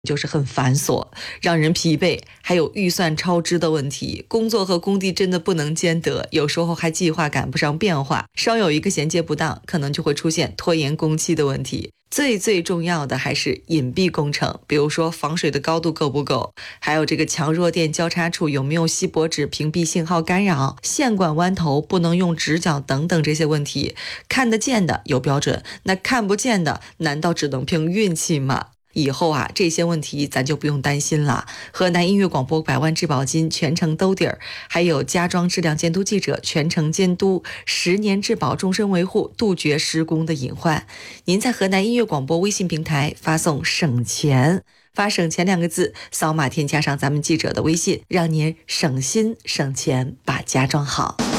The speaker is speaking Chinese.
就是很繁琐，让人疲惫，还有预算超支的问题。工作和工地真的不能兼得，有时候还计划赶不上变化，稍有一个衔接不当，可能就会出现拖延工期的问题。最重要的还是隐蔽工程，比如说防水的高度够不够，还有这个强弱电交叉处有没有锡箔纸屏蔽信号干扰，线管弯头不能用直角等等这些问题。看得见的有标准，那看不见的难道只能凭运气吗？以后啊，这些问题咱就不用担心了。河南音乐广播百万质保金全程兜底儿，还有家装质量监督记者全程监督，10年质保终身维护，杜绝施工的隐患。您在河南音乐广播微信平台发送省钱，发省钱2个字，扫码添加上咱们记者的微信，让您省心省钱把家装好。